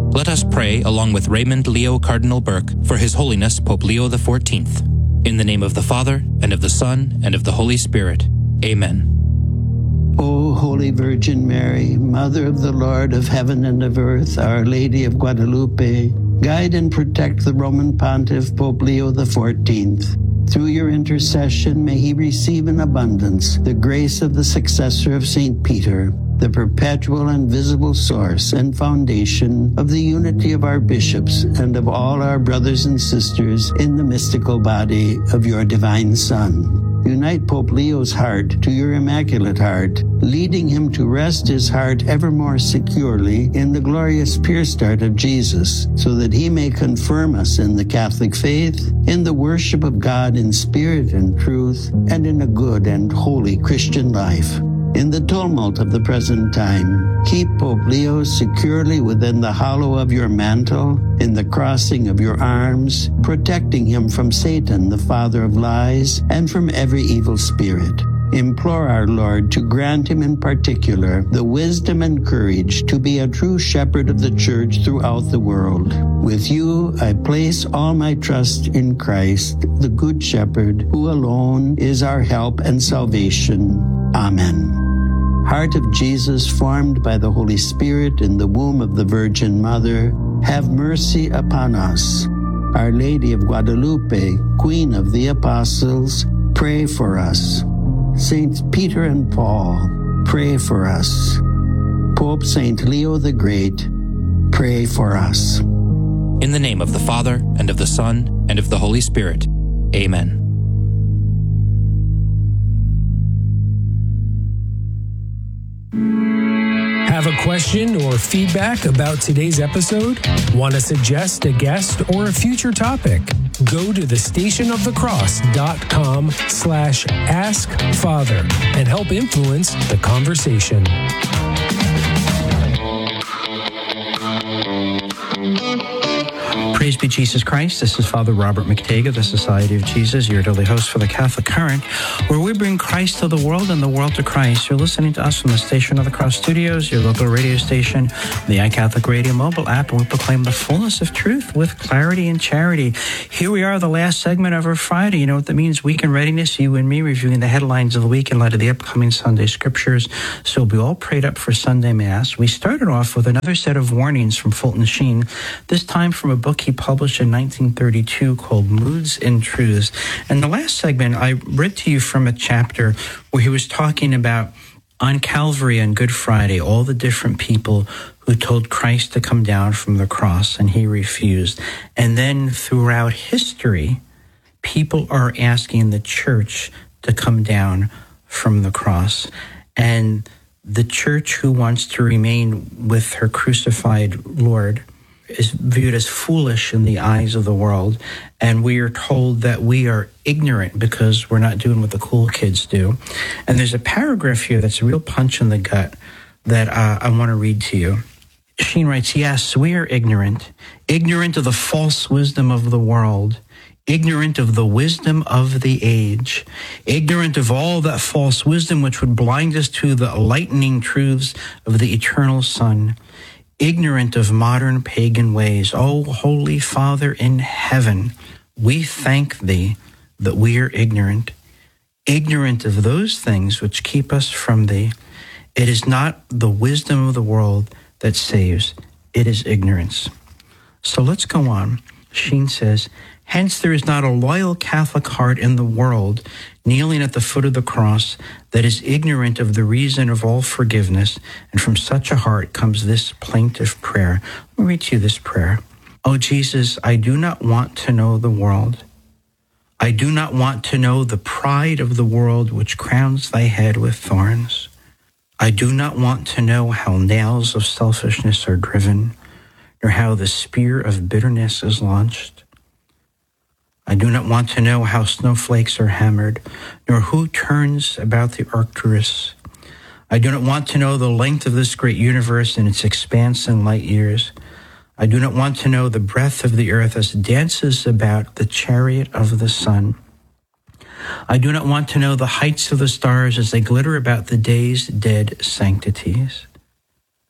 Let us pray along with Raymond Leo Cardinal Burke for His Holiness Pope Leo XIV. In the name of the Father, and of the Son, and of the Holy Spirit. Amen. O Holy Virgin Mary, Mother of the Lord of heaven and of earth, Our Lady of Guadalupe, guide and protect the Roman Pontiff Pope Leo XIV. Through your intercession, may he receive in abundance the grace of the successor of St. Peter, the perpetual and visible source and foundation of the unity of our bishops and of all our brothers and sisters in the mystical body of your divine Son. Unite Pope Leo's heart to your Immaculate Heart, leading him to rest his heart ever more securely in the glorious pierced heart of Jesus, so that he may confirm us in the Catholic faith, in the worship of God in spirit and truth, and in a good and holy Christian life. In the tumult of the present time, keep Pope Leo securely within the hollow of your mantle, in the crossing of your arms, protecting him from Satan, the father of lies, and from every evil spirit. Implore our Lord to grant him in particular the wisdom and courage to be a true shepherd of the Church throughout the world. With you, I place all my trust in Christ, the Good Shepherd, who alone is our help and salvation. Amen. Heart of Jesus, formed by the Holy Spirit in the womb of the Virgin Mother, have mercy upon us. Our Lady of Guadalupe, Queen of the Apostles, pray for us. Saints Peter and Paul, pray for us. Pope Saint Leo the Great, pray for us. In the name of the Father, and of the Son, and of the Holy Spirit. Amen. Have a question or feedback about today's episode? Want to suggest a guest or a future topic? Go to thestationofthecross.com/askfather and help influence the conversation. Praise be Jesus Christ. This is Father Robert McTague of the Society of Jesus, your daily host for the Catholic Current, where we bring Christ to the world and the world to Christ. You're listening to us from the Station of the Cross Studios, your local radio station, the iCatholic Radio mobile app, and we proclaim the fullness of truth with clarity and charity. Here we are, the last segment of our Friday. You know what that means? Week in Readiness, you and me reviewing the headlines of the week in light of the upcoming Sunday Scriptures. So we all prayed up for Sunday Mass. We started off with another set of warnings from Fulton Sheen, this time from a book he published in 1932 called Moods and Truths. And the last segment, I read to you from a chapter where he was talking about on Calvary on Good Friday, all the different people who told Christ to come down from the cross, and he refused. And then throughout history, people are asking the church to come down from the cross. And the church who wants to remain with her crucified Lord is viewed as foolish in the eyes of the world, and we are told that we are ignorant because we're not doing what the cool kids do. And there's a paragraph here that's a real punch in the gut that I want to read to you. Sheen writes, yes, we are ignorant of the false wisdom of the world, ignorant of the wisdom of the age, ignorant of all that false wisdom which would blind us to the enlightening truths of the eternal Son, ignorant of modern pagan ways. O Holy Father in heaven, we thank thee that we are ignorant of those things which keep us from thee. It is not the wisdom of the world that saves, it is ignorance. So let's go on. Sheen says, hence there is not a loyal Catholic heart in the world kneeling at the foot of the cross that is ignorant of the reason of all forgiveness, and from such a heart comes this plaintive prayer. Let me read to you this prayer. O Jesus, I do not want to know the world. I do not want to know the pride of the world which crowns thy head with thorns. I do not want to know how nails of selfishness are driven, nor how the spear of bitterness is launched. I do not want to know how snowflakes are hammered, nor who turns about the Arcturus. I do not want to know the length of this great universe and its expanse in light years. I do not want to know the breadth of the earth as it dances about the chariot of the sun. I do not want to know the heights of the stars as they glitter about the day's dead sanctities.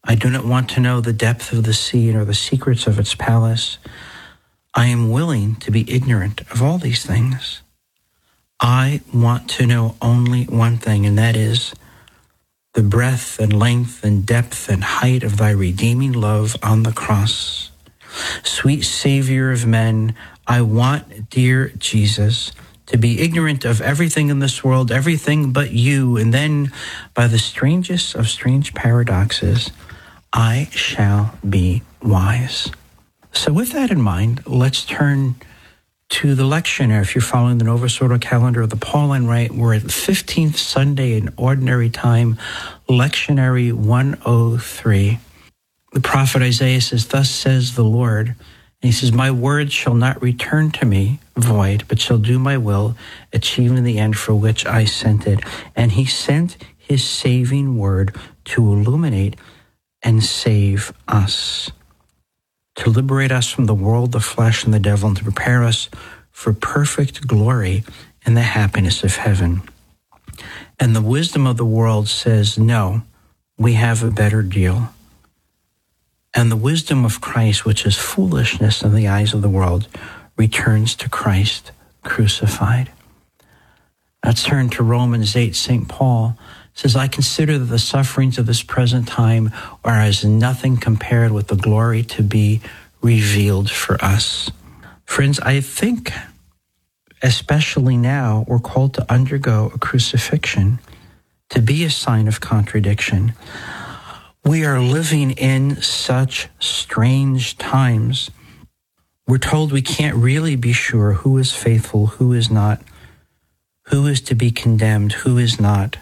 I do not want to know the depth of the sea nor the secrets of its palace. I am willing to be ignorant of all these things. I want to know only one thing, and that is the breadth and length and depth and height of thy redeeming love on the cross. Sweet Savior of men, I want, dear Jesus, to be ignorant of everything in this world, everything but you, and then, by the strangest of strange paradoxes, I shall be wise. So with that in mind, let's turn to the lectionary. If you're following the Novus Ordo calendar of the Pauline Rite, we're at the 15th Sunday in Ordinary Time, lectionary 103. The prophet Isaiah says, "Thus says the Lord," and he says, "My word shall not return to me void, but shall do my will, achieving the end for which I sent it." And he sent his saving word to illuminate and save us, to liberate us from the world, the flesh, and the devil, and to prepare us for perfect glory and the happiness of heaven. And the wisdom of the world says, no, we have a better deal. And the wisdom of Christ, which is foolishness in the eyes of the world, returns to Christ crucified. Let's turn to Romans 8. St. Paul says, "I consider that the sufferings of this present time are as nothing compared with the glory to be revealed for us." Friends, I think, especially now, we're called to undergo a crucifixion to be a sign of contradiction. We are living in such strange times. We're told we can't really be sure who is faithful, who is not, who is to be condemned, who is not,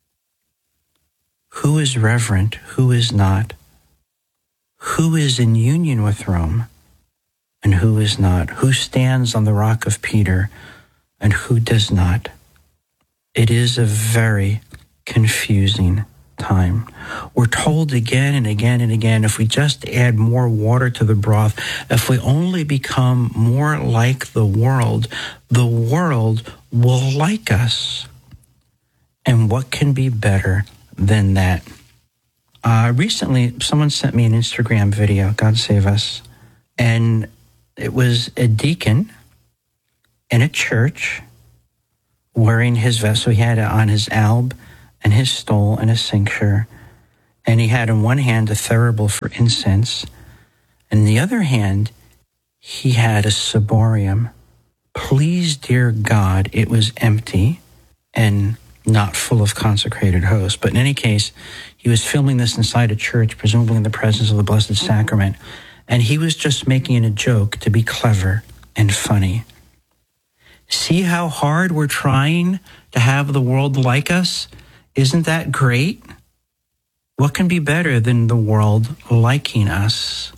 who is reverent, who is not, who is in union with Rome, and who is not, who stands on the rock of Peter, and who does not. It is a very confusing time. We're told again and again and again, if we just add more water to the broth, if we only become more like the world will like us. And what can be better than that? Recently, someone sent me an Instagram video, God save us, and it was a deacon in a church wearing his vest. So he had on his alb and his stole and a cincture, and he had in one hand a thurible for incense, and in the other hand he had a ciborium. Please, dear God, it was empty and not full of consecrated hosts. But in any case, he was filming this inside a church, presumably in the presence of the Blessed Sacrament, and he was just making a joke to be clever and funny. See how hard we're trying to have the world like us? Isn't that great? What can be better than the world liking us?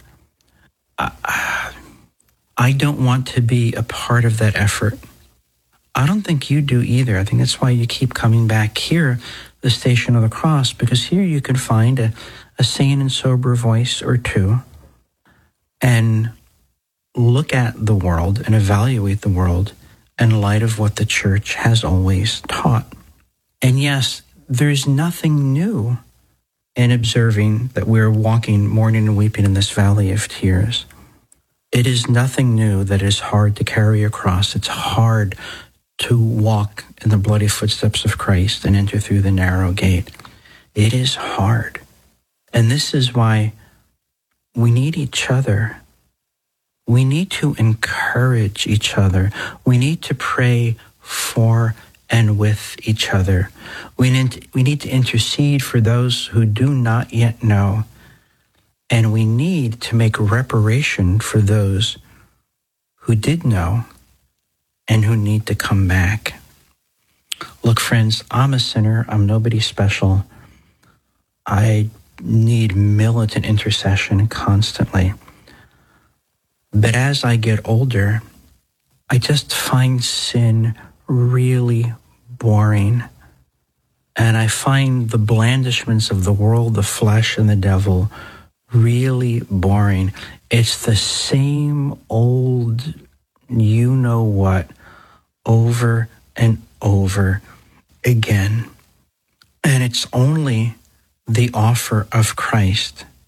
I don't want to be a part of that effort. I don't think you do either. I think that's why you keep coming back here, the Station of the Cross, because here you can find a sane and sober voice or two and look at the world and evaluate the world in light of what the church has always taught. And yes, there's nothing new in observing that we're walking, mourning and weeping in this valley of tears. It is nothing new that it is hard to carry a cross. It's hard to walk in the bloody footsteps of Christ and enter through the narrow gate. It is hard. And this is why we need each other. We need to encourage each other. We need to pray for and with each other. We need to intercede for those who do not yet know. And we need to make reparation for those who did know and who need to come back. Look, friends, I'm a sinner. I'm nobody special. I need militant intercession constantly. But as I get older, I just find sin really boring. And I find the blandishments of the world, the flesh, and the devil really boring. It's the same old you-know-what over and over again. And it's only the offer of Christ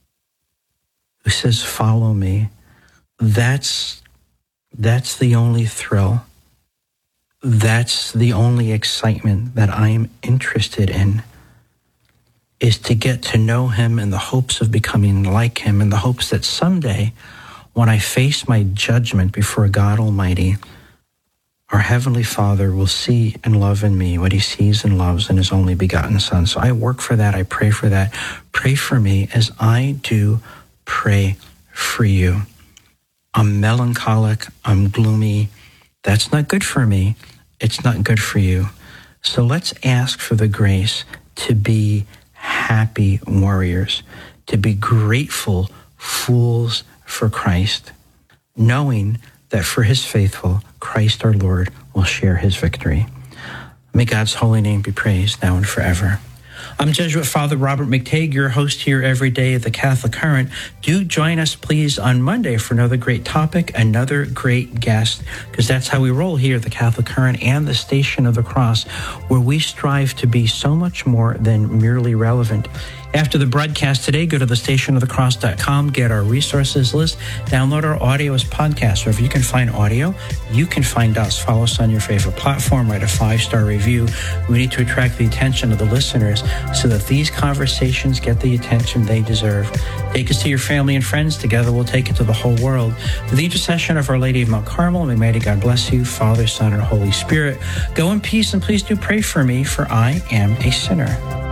says, follow me. That's the only thrill. That's the only excitement that I am interested in, is to get to know him in the hopes of becoming like him, in the hopes that someday, when I face my judgment before God Almighty, our Heavenly Father will see and love in me what he sees and loves in his only begotten Son. So I work for that. I pray for that. Pray for me as I do pray for you. I'm melancholic. I'm gloomy. That's not good for me. It's not good for you. So let's ask for the grace to be happy warriors, to be grateful fools for Christ, knowing that for his faithful, Christ our Lord will share his victory. May God's holy name be praised now and forever. I'm Jesuit Father Robert McTague, your host here every day at the Catholic Current. Do join us, please, on Monday for another great topic, another great guest, because that's how we roll here at the Catholic Current and the Station of the Cross, where we strive to be so much more than merely relevant. After the broadcast today, go to thestationofthecross.com, get our resources list, download our audio as podcasts. Or if you can find audio, you can find us. Follow us on your favorite platform, write a 5-star review. We need to attract the attention of the listeners so that these conversations get the attention they deserve. Take us to your family and friends. Together we'll take it to the whole world. Through the intercession of Our Lady of Mount Carmel, may mighty God bless you, Father, Son, and Holy Spirit. Go in peace, and please do pray for me, for I am a sinner.